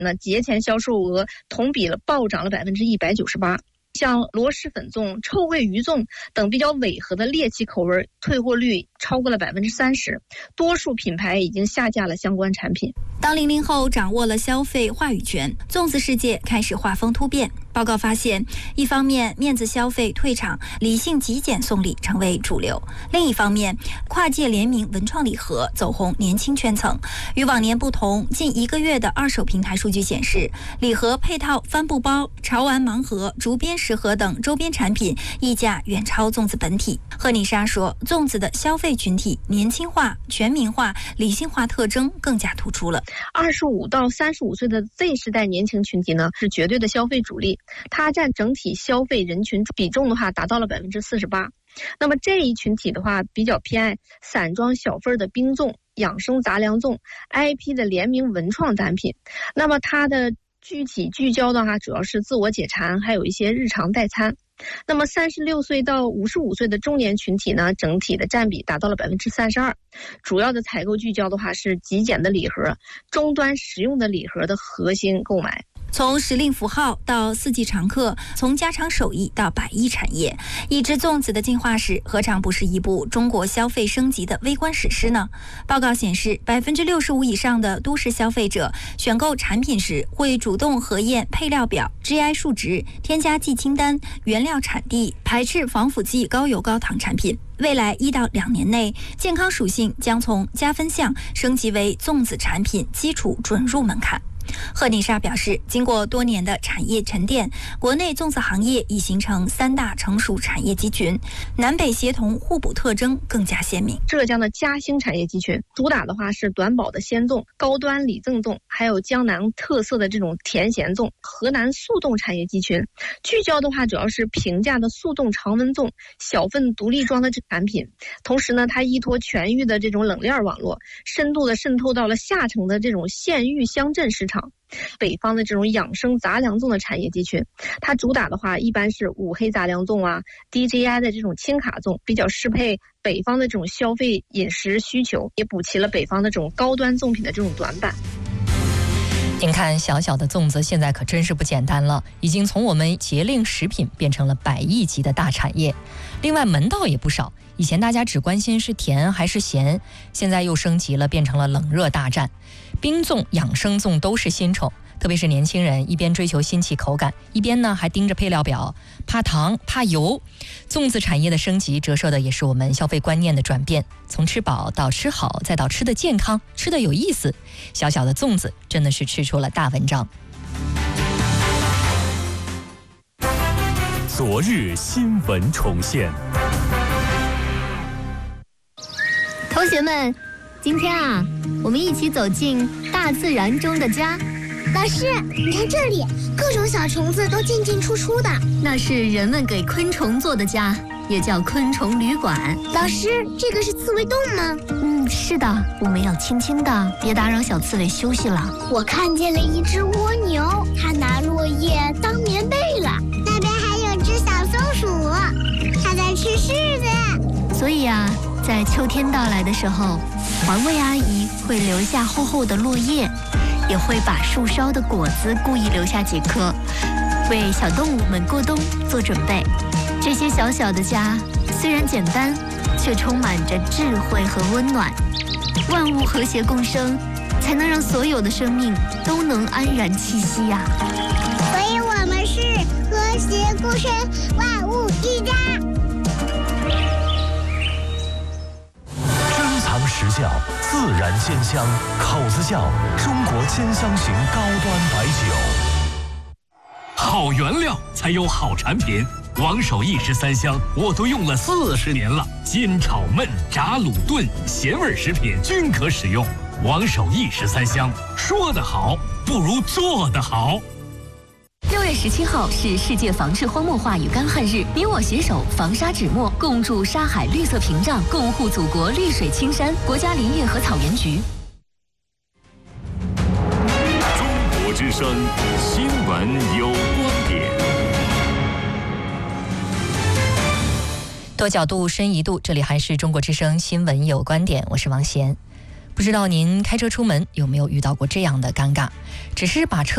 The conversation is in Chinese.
那节前销售额同比暴涨了198%。像螺蛳粉粽、臭鳜鱼粽等比较违和的猎奇口味，退货率超过了30%，多数品牌已经下架了相关产品。 当00后掌握了消费话语权，粽子世界开始画风突变。报告发现，一方面面子消费退场，理性极简送礼成为主流；另一方面，跨界联名文创礼盒走红年轻圈层。与往年不同，近1个月的二手平台数据显示，礼盒配套帆布包、潮玩盲盒、竹编食盒等周边产品溢价远超粽子本体。贺妮莎说，粽子的消费群体年轻化、全民化、理性化特征更加突出了。 25到35岁的 Z 世代年轻群体呢，是绝对的消费主力，它占整体消费人群比重的话达到了48%。那么这一群体的话，比较偏爱散装小份的冰粽、养生杂粮粽、IP 的联名文创单品。那么它的具体聚焦的话，主要是自我解馋，还有一些日常代餐。那么36岁到55岁的中年群体呢，整体的占比达到了32%。主要的采购聚焦的话是极简的礼盒、终端实用的礼盒的核心购买。 从时令符号到四季常客，从家常手艺到百亿产业，一只粽子的进化史何尝不是一部中国消费升级的微观史诗呢？报告显示，65%以上的都市消费者选购产品时会主动核验配料表、GI 数值、添加剂清单、原料产地，排斥防腐剂、高油高糖产品。未来1到2年内，健康属性将从加分项升级为粽子产品基础准入门槛。贺妮莎表示，经过多年的产业沉淀，国内粽子行业已形成3大成熟产业集群，南北协同互补特征更加鲜明。 浙江的嘉兴产业集群主打的话是短保的鲜粽、高端礼赠粽，还有江南特色的这种甜咸粽。河南速冻产业集群聚焦的话主要是平价的速冻常温粽、小份独立装的产品。同时呢，它依托全域的这种冷链网络，深度的渗透到了下沉的这种县域乡镇市场。北方的这种养生杂粮粽的产业集群，它主打的话一般是五黑杂粮粽啊、DJI 的这种轻卡粽，比较适配北方的这种消费饮食需求，也补齐了北方的这种高端粽品的这种短板。 您看，小小的粽子现在可真是不简单了，已经从我们节令食品变成了100亿级的大产业。另外门道也不少，以前大家只关心是甜还是咸，现在又升级了，变成了冷热大战。冰粽、养生粽都是新宠，特别是年轻人一边追求新奇口感，一边呢还盯着配料表，怕糖怕油。粽子产业的升级折射的也是我们消费观念的转变，从吃饱到吃好，再到吃得健康、吃得有意思。小小的粽子真的是吃出了大文章。 昨日新闻重现。 同学们，今天啊，我们一起走进大自然中的家。 老师，你看这里，各种小虫子都进进出出的。 那是人们给昆虫做的家，也叫昆虫旅馆。 老师，这个是刺猬洞吗？ 是的，我们要轻轻的，别打扰小刺猬休息了。 我看见了一只蜗牛，它拿落叶当棉被了。那边还有只小松鼠，它在吃柿子。 所以啊，在秋天到来的时候，环卫阿姨会留下厚厚的落叶，也会把树梢的果子故意留下几颗，为小动物们过冬做准备。这些小小的家虽然简单，却充满着智慧和温暖。万物和谐共生，才能让所有的生命都能安然栖息呀。 所以我们是和谐共生，万物一家。 珍藏实窖，自然鲜香，口子窖，中国鲜香型高端白酒。好原料才有好产品。王守义13香我都用了40年了，煎炒焖炸卤炖咸味食品均可使用。王守义13香，说得好不如做得好。 6月17号是世界防治荒漠化与干旱日，你我携手防沙止没，共筑沙海绿色屏障，共护祖国绿水青山。国家林业和草原局。 中国之声新闻有观点。 多角度深一度，这里还是中国之声新闻有观点，我是王贤。不知道您开车出门有没有遇到过这样的尴尬，只是把车